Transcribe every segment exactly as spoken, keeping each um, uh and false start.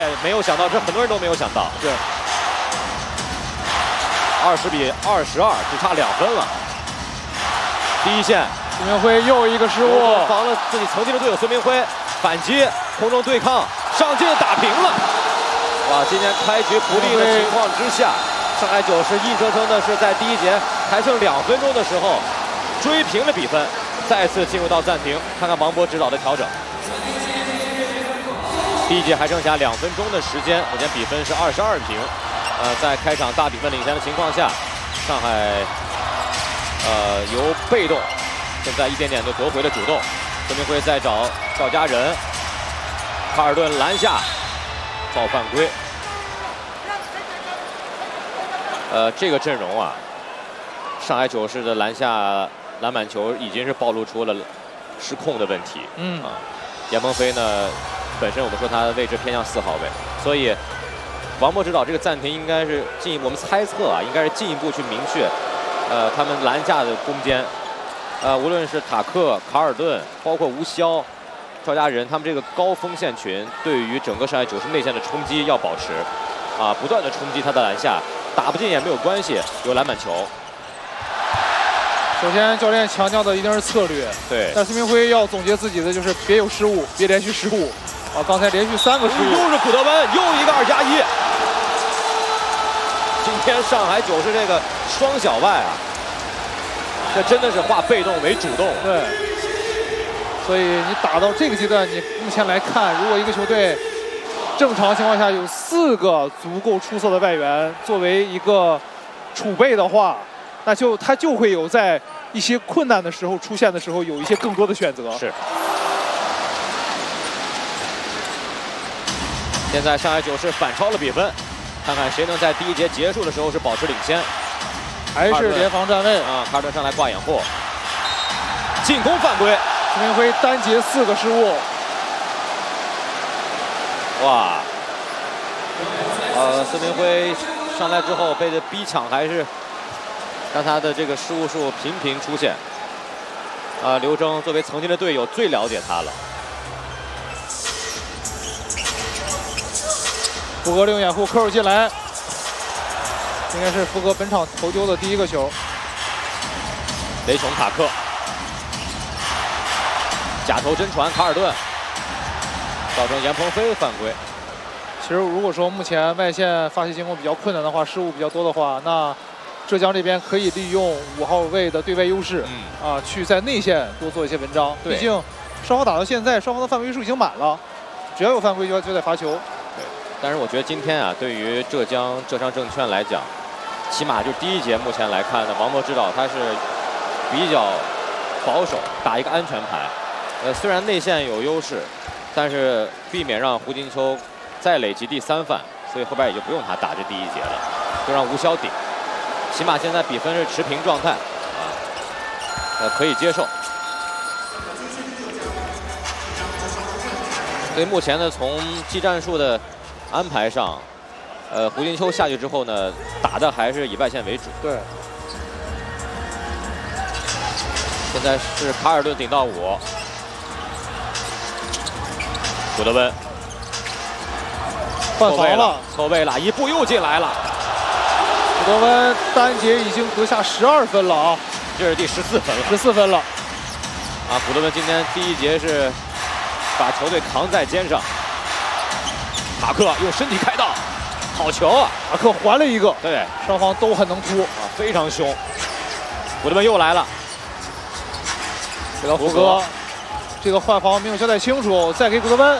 没有想到，这很多人都没有想到。 对， 二十比二十二，只差两分了。第一线， 孙明辉又一个失误， 防了自己曾经的队友孙明辉，反击，空中对抗，上进打平了。哇，今天开局不利的情况之下，上海九是硬生生的是在第一节还剩两分钟的时候追平了比分，再次进入到暂停，看看王博指导的调整。第一节还剩下两分钟的时间，目前比分是二十二平。呃，在开场大比分领先的情况下，上海呃由被动，现在一点点的夺回了主动。孙明辉在找赵家人，卡尔顿篮下造犯规。呃，这个阵容啊，上海九市的篮下篮板球已经是暴露出了失控的问题。 嗯啊，严鹏飞呢？本身我们说他的位置偏向四号位，所以王博指导这个暂停应该是进一步，我们猜测啊，应该是进一步去明确，呃，他们篮下的攻坚，呃，无论是塔克、卡尔顿，包括吴骁、赵家人，他们这个高锋线群对于整个上海九市内线的冲击要保持，啊，不断的冲击他的篮下，打不进也没有关系，有篮板球。 首先，教练强调的一定是策略， 对。 但孙明辉要总结自己的就是别有失误，别连续失误。啊，刚才连续三个失误， 又是古德温，又一个二加一。今天上海九市这个双小外啊，这真的是化被动为主动。 对。所以你打到这个阶段，你目前来看，如果一个球队正常情况下有四个足够出色的外援作为一个储备的话，那就他就会有在一些困难的时候出现的时候有一些更多的选择。 是。现在上海九市反超了比分，看看谁能在第一节结束的时候是保持领先。 还是联防站位啊，卡尔顿上来挂掩护，进攻犯规， 孙明辉单节四个失误。 哇，呃，孙明辉上来之后被这逼抢，还是让他的这个失误数频频出现。啊、呃，刘铮作为曾经的队友，最了解他了。 福格利用掩护扣入进来，应该是福格本场投丢的第一个球。 雷琼塔克假投真传，卡尔顿造成严鹏飞犯规。 其实如果说目前外线发起进攻比较困难的话，失误比较多的话，那浙江这边可以利用五号位的对外优势，嗯、啊，去在内线多做一些文章。毕竟双方打到现在，双方的犯规数已经满了，只要有犯规就要就得罚球。 但是我觉得今天啊，对于浙江浙商证券来讲，起码就第一节目前来看呢，王博指导他是比较保守，打一个安全牌。呃，虽然内线有优势，但是避免让胡金秋再累积第三犯，所以后边也就不用他打这第一节了，就让吴骁顶。起码现在比分是持平状态，啊，呃，可以接受。所以目前呢，从技战术的安排上，呃，胡金秋下去之后呢，打的还是以外线为主。 对。 现在是卡尔顿顶到五，古德温犯防了， 错位了，一步又进来了。 古德温单节已经得下十二分了啊， 这是第十四分了， 十四分了。 啊，古德温今天第一节是把球队扛在肩上。塔克用身体开道，好球啊！ 塔克还了一个， 对， 双方都很能突啊，非常凶。古德温又来了， 给到福格，这个换防没有交代清楚，再给古德温，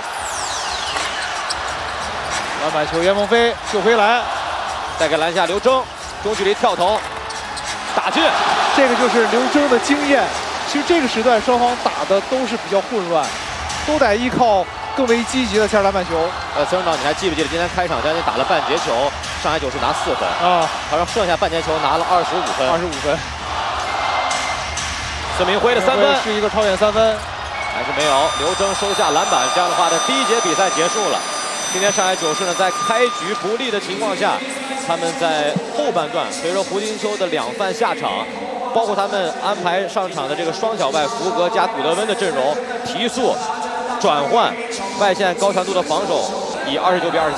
篮板球严鹏飞救回来， 再给篮下刘铮，中距离跳投，打进， 这个就是刘铮的经验。其实这个时段双方打的都是比较混乱，都得依靠更为积极的前篮板球。 呃，孙指导，你还记不记得今天开场将近打了半节球，上海九市拿四分啊，好像剩下半节球拿了二十五分。 二十五分。 孙明辉的三分是一个超远三分， 还是没有。刘铮收下篮板，这样的话呢，第一节比赛结束了。今天上海九市呢，在开局不利的情况下，他们在后半段随着胡金秋的两犯下场，包括他们安排上场的这个双小外福格加古德温的阵容提速。转换外线高强度的防守，以二十九比二十七。